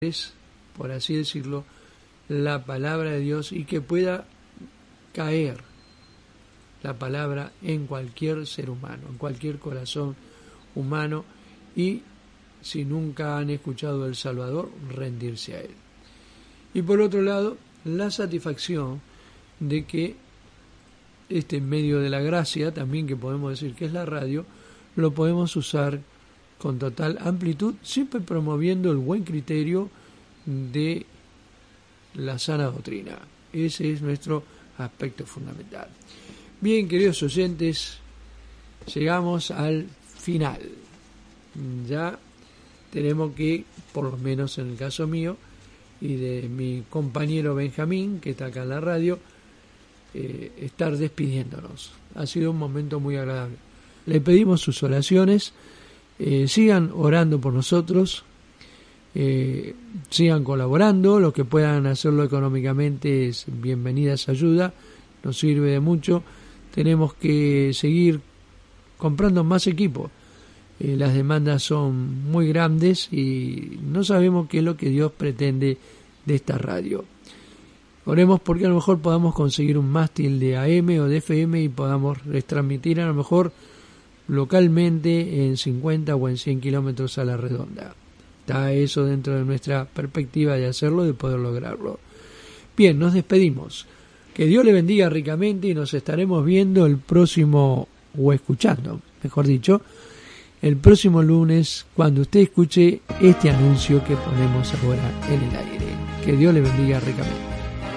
es, por así decirlo, la palabra de Dios y que pueda caer la palabra en cualquier ser humano, en cualquier corazón humano, y si nunca han escuchado del Salvador, rendirse a Él. Y por otro lado, la satisfacción de que este medio de la gracia, también que podemos decir que es la radio, lo podemos usar con total amplitud, siempre promoviendo el buen criterio de la sana doctrina. Ese es nuestro aspecto fundamental. Bien, queridos oyentes, llegamos al final. Ya tenemos que, por lo menos en el caso mío y de mi compañero Benjamín, que está acá en la radio, estar despidiéndonos. Ha sido un momento muy agradable. Le pedimos sus oraciones, sigan orando por nosotros, sigan colaborando, los que puedan hacerlo económicamente es bienvenida esa ayuda, nos sirve de mucho. Tenemos que seguir comprando más equipo, las demandas son muy grandes y no sabemos qué es lo que Dios pretende de esta radio. Oremos porque a lo mejor podamos conseguir un mástil de AM o de FM y podamos retransmitir a lo mejor localmente en 50 o en 100 kilómetros a la redonda. Está eso dentro de nuestra perspectiva de hacerlo, de poder lograrlo. Bien, nos despedimos. Que Dios le bendiga ricamente y nos estaremos viendo el próximo, o escuchando, mejor dicho, el próximo lunes cuando usted escuche este anuncio que ponemos ahora en el aire. Que Dios le bendiga ricamente.